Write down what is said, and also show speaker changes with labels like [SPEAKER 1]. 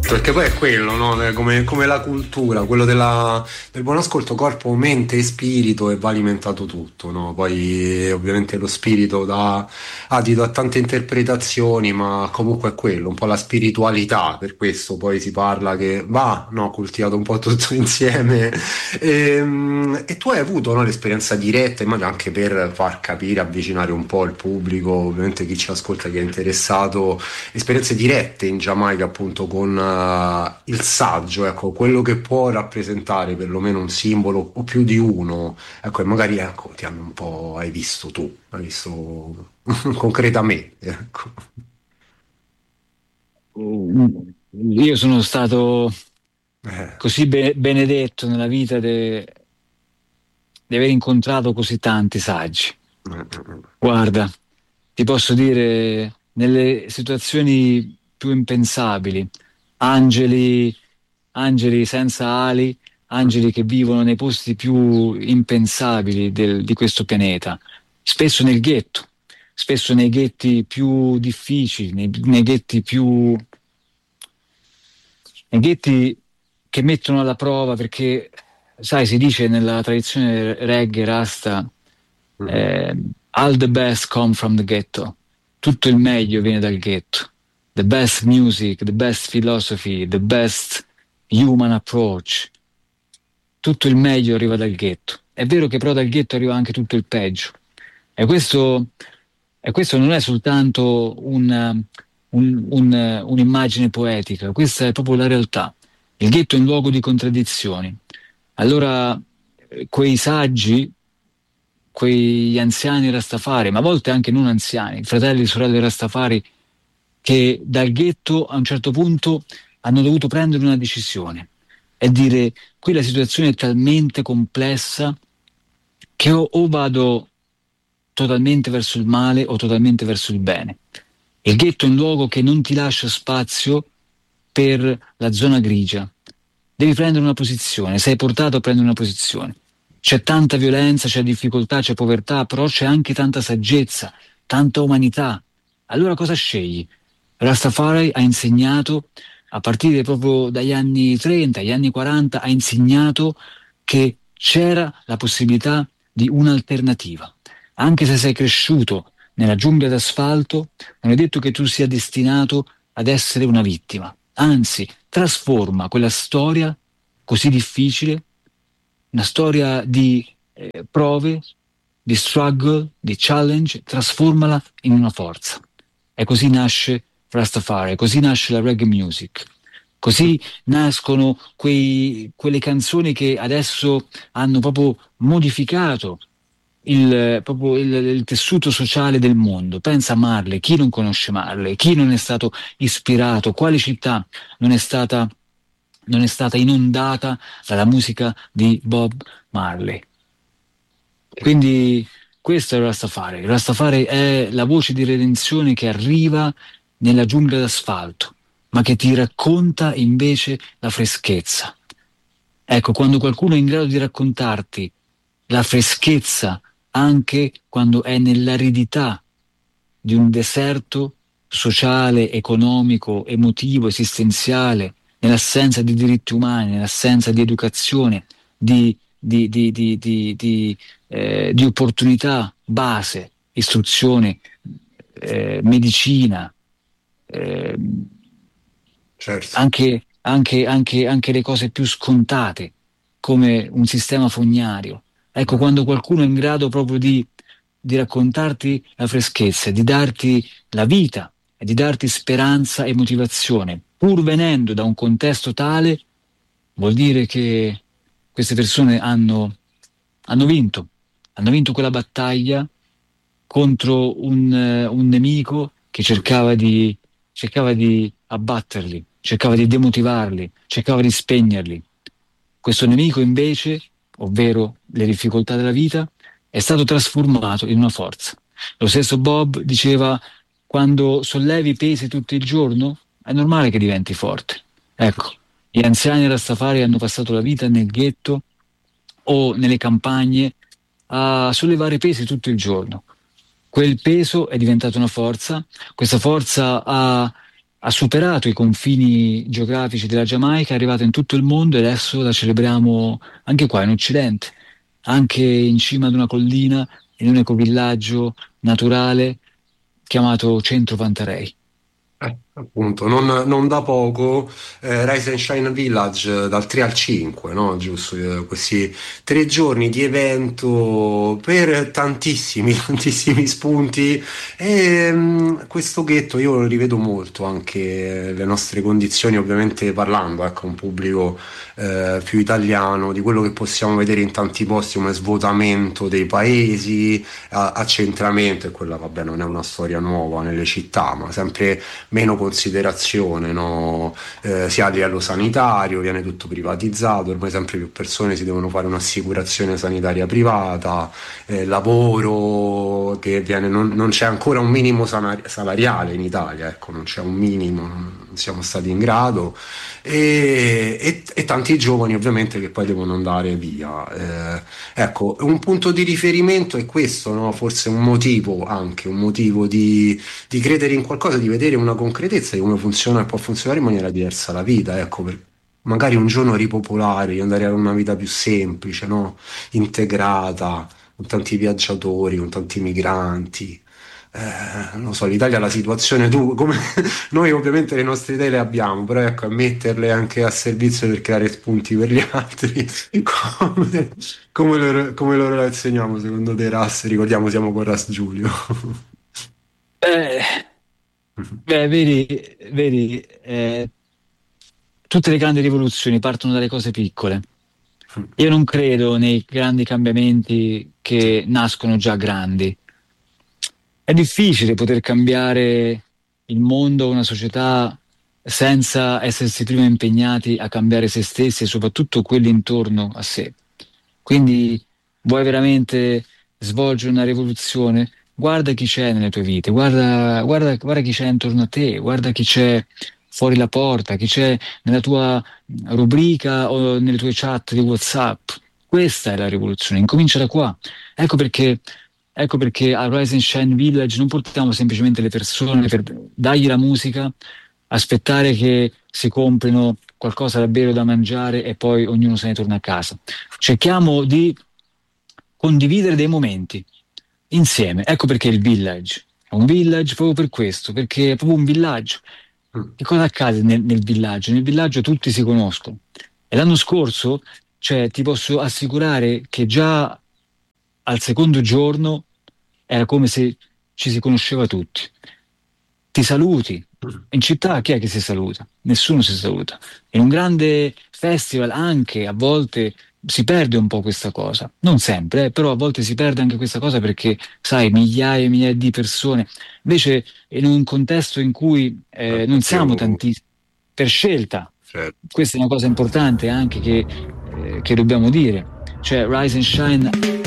[SPEAKER 1] Perché poi è quello, no? Come la cultura, quello del buon ascolto, corpo, mente e spirito, e va alimentato tutto, no? Poi ovviamente lo spirito ti dà tante interpretazioni, ma comunque è quello, un po' la spiritualità, per questo poi si parla che va, no, coltivato un po' tutto insieme. E tu hai avuto, no, l'esperienza diretta, immagino anche per far capire, avvicinare un po' il pubblico, ovviamente chi ci ascolta, chi è interessato, esperienze dirette in Giamaica appunto con il saggio, ecco, quello che può rappresentare perlomeno un simbolo o più di uno, ecco, e magari ecco, ti hanno un po', hai visto concretamente, ecco.
[SPEAKER 2] Io sono stato
[SPEAKER 1] Eh,
[SPEAKER 2] così benedetto nella vita di aver incontrato così tanti saggi. Guarda, ti posso dire, nelle situazioni più impensabili, angeli, angeli senza ali, angeli che vivono nei posti più impensabili di questo pianeta, spesso nel ghetto, spesso nei ghetti più difficili, nei ghetti nei ghetti che mettono alla prova, perché, sai, si dice nella tradizione reggae rasta, eh, all the best come from the ghetto. Tutto il meglio viene dal ghetto. The best music, the best philosophy, the best human approach. Tutto il meglio arriva dal ghetto. È vero che però dal ghetto arriva anche tutto il peggio. E questo non è soltanto un'immagine poetica, questa è proprio la realtà. Il ghetto è un luogo di contraddizioni. Allora, quei saggi, quegli anziani Rastafari, ma a volte anche non anziani, fratelli e sorelle Rastafari, che dal ghetto a un certo punto hanno dovuto prendere una decisione e dire: qui la situazione è talmente complessa che o vado totalmente verso il male o totalmente verso il bene. Il ghetto è un luogo che non ti lascia spazio per la zona grigia. Devi prendere una posizione, sei portato a prendere una posizione. C'è tanta violenza, c'è difficoltà, c'è povertà, però c'è anche tanta saggezza, tanta umanità. Allora cosa scegli? Rastafari ha insegnato, a partire proprio dagli anni 30, agli anni 40, ha insegnato che c'era la possibilità di un'alternativa. Anche se sei cresciuto nella giungla d'asfalto, non è detto che tu sia destinato ad essere una vittima. Anzi, trasforma quella storia così difficile, una storia di prove, di struggle, di challenge, trasformala in una forza. E così nasce Rastafari, così nasce la reggae music. Così nascono quelle canzoni che adesso hanno proprio modificato il tessuto sociale del mondo. Pensa a Marley, chi non conosce Marley, chi non è stato ispirato, quale città non è stata, non è stata inondata dalla musica di Bob Marley. Quindi questo è il Rastafari. Il Rastafari è la voce di redenzione che arriva nella giungla d'asfalto, ma che ti racconta invece la freschezza. Ecco, quando qualcuno è in grado di raccontarti la freschezza anche quando è nell'aridità di un deserto sociale, economico, emotivo, esistenziale, nell'assenza di diritti umani, nell'assenza di educazione, di opportunità base, istruzione, medicina, eh,
[SPEAKER 1] certo.
[SPEAKER 2] anche le cose più scontate, come un sistema fognario. Ecco, quando qualcuno è in grado proprio di raccontarti la freschezza, di darti la vita e di darti speranza e motivazione, pur venendo da un contesto tale, vuol dire che queste persone hanno vinto, hanno vinto quella battaglia contro un nemico che cercava di abbatterli, cercava di demotivarli, cercava di spegnerli. Questo nemico invece, ovvero le difficoltà della vita, è stato trasformato in una forza. Lo stesso Bob diceva: quando sollevi pesi tutto il giorno, è normale che diventi forte. Ecco, gli anziani Rastafari hanno passato la vita nel ghetto o nelle campagne a sollevare pesi tutto il giorno. Quel peso è diventato una forza, questa forza ha ha superato i confini geografici della Giamaica, è arrivata in tutto il mondo e adesso la celebriamo anche qua in Occidente, anche in cima ad una collina, in un ecovillaggio naturale chiamato Centro Pantarei.
[SPEAKER 1] Appunto, non da poco, Rise and Shine Village dal 3 al 5, no? Giusto, questi 3 giorni di evento per tantissimi, tantissimi spunti e questo ghetto io lo rivedo molto anche le nostre condizioni, ovviamente parlando, ecco, a un pubblico più italiano, di quello che possiamo vedere in tanti posti come svuotamento dei paesi, accentramento, e quella, vabbè, non è una storia nuova nelle città, ma sempre meno considerazione, no? Sia a livello sanitario, viene tutto privatizzato, ormai sempre più persone si devono fare un'assicurazione sanitaria privata, lavoro che viene, non c'è ancora un minimo salariale in Italia, ecco, non c'è un minimo, non siamo stati in grado e tanti giovani ovviamente che poi devono andare via. Ecco, un punto di riferimento è questo, no? Forse un motivo anche, un motivo di credere in qualcosa, di vedere una concretezza di come funziona e può funzionare in maniera diversa la vita, ecco, magari un giorno ripopolare, di andare a una vita più semplice, no? Integrata, con tanti viaggiatori, con tanti migranti. Non lo so, l'Italia ha la situazione, tu, come noi ovviamente le nostre idee le abbiamo, però ecco, a metterle anche a servizio per creare spunti per gli altri, come, come loro la insegniamo secondo te, Ras? Ricordiamo, siamo con Ras Giulio.
[SPEAKER 2] Eh, vedi, tutte le grandi rivoluzioni partono dalle cose piccole. Io non credo nei grandi cambiamenti che nascono già grandi. È difficile poter cambiare il mondo, una società, senza essersi prima impegnati a cambiare se stessi e soprattutto quelli intorno a sé. Quindi vuoi veramente svolgere una rivoluzione? Guarda chi c'è nelle tue vite, guarda chi c'è intorno a te, guarda chi c'è fuori la porta, chi c'è nella tua rubrica o nelle tue chat di WhatsApp. Questa è la rivoluzione, incomincia da qua. Ecco perché, ecco perché a Rise and Shine Village non portiamo semplicemente le persone per dargli la musica, aspettare che si comprino qualcosa da bere o da mangiare e poi ognuno se ne torna a casa. Cerchiamo di condividere dei momenti insieme. Ecco perché il village è un village proprio per questo, perché è proprio un villaggio. Che cosa accade nel villaggio? Nel villaggio tutti si conoscono. E l'anno scorso, cioè, ti posso assicurare che già al secondo giorno era come se ci si conosceva tutti. Ti saluti. In città chi è che si saluta? Nessuno si saluta. In un grande festival anche a volte si perde un po' questa cosa. Non sempre, però a volte si perde anche questa cosa perché, sai, migliaia e migliaia di persone. Invece in un contesto in cui non siamo
[SPEAKER 1] Più,
[SPEAKER 2] tantissimi, per scelta,
[SPEAKER 1] cioè,
[SPEAKER 2] questa è una cosa importante anche che dobbiamo dire. Cioè, Rise and Shine